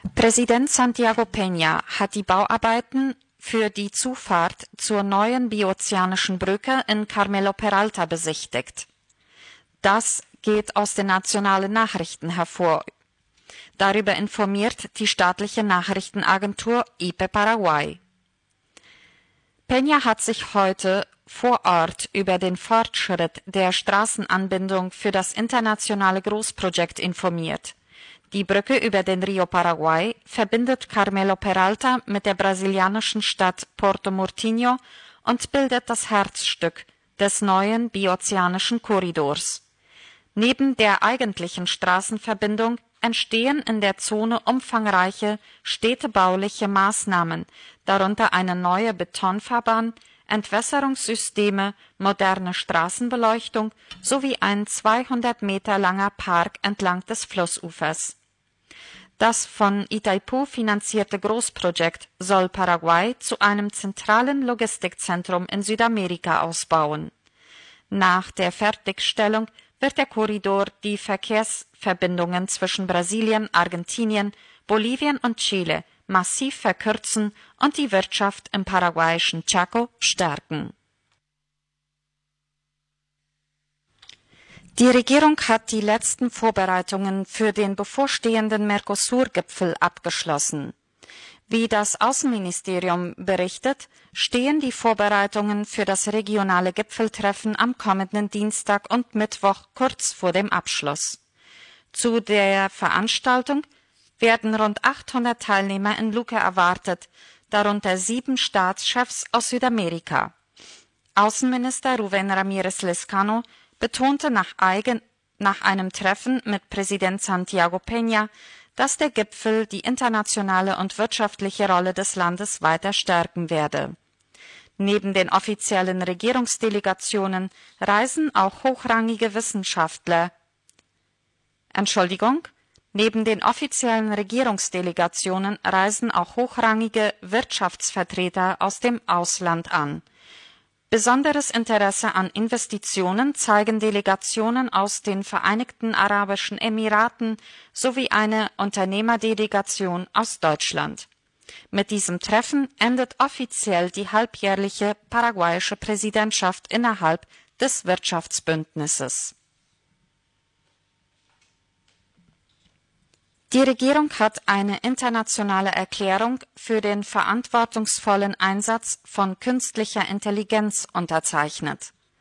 Präsident Santiago Peña hat die Bauarbeiten für die Zufahrt zur neuen bioceanischen Brücke in Carmelo Peralta besichtigt. Das geht aus den nationalen Nachrichten hervor. Darüber informiert die staatliche Nachrichtenagentur YPE Paraguay. Peña hat sich heute vor Ort über den Fortschritt der Straßenanbindung für das internationale Großprojekt informiert. Die Brücke über den Rio Paraguay verbindet Carmelo Peralta mit der brasilianischen Stadt Porto Murtinho und bildet das Herzstück des neuen bioceanischen Korridors. Neben der eigentlichen Straßenverbindung entstehen in der Zone umfangreiche städtebauliche Maßnahmen, darunter eine neue Betonfahrbahn, Entwässerungssysteme, moderne Straßenbeleuchtung sowie ein 200 Meter langer Park entlang des Flussufers. Das von Itaipu finanzierte Großprojekt soll Paraguay zu einem zentralen Logistikzentrum in Südamerika ausbauen. Nach der Fertigstellung wird der Korridor die Verkehrsverbindungen zwischen Brasilien, Argentinien, Bolivien und Chile massiv verkürzen und die Wirtschaft im paraguayischen Chaco stärken. Die Regierung hat die letzten Vorbereitungen für den bevorstehenden Mercosur-Gipfel abgeschlossen. Wie das Außenministerium berichtet, stehen die Vorbereitungen für das regionale Gipfeltreffen am kommenden Dienstag und Mittwoch kurz vor dem Abschluss. Zu der Veranstaltung werden rund 800 Teilnehmer in Luque erwartet, darunter 7 Staatschefs aus Südamerika. Außenminister Rubén Ramírez Lezcano betonte nach einem Treffen mit Präsident Santiago Peña, dass der Gipfel die internationale und wirtschaftliche Rolle des Landes weiter stärken werde. Neben den offiziellen Regierungsdelegationen reisen auch hochrangige Neben den offiziellen Regierungsdelegationen reisen auch hochrangige Wirtschaftsvertreter aus dem Ausland an. Besonderes Interesse an Investitionen zeigen Delegationen aus den Vereinigten Arabischen Emiraten sowie eine Unternehmerdelegation aus Deutschland. Mit diesem Treffen endet offiziell die halbjährliche paraguayische Präsidentschaft innerhalb des Wirtschaftsbündnisses. Die Regierung hat eine internationale Erklärung für den verantwortungsvollen Einsatz von künstlicher Intelligenz unterzeichnet.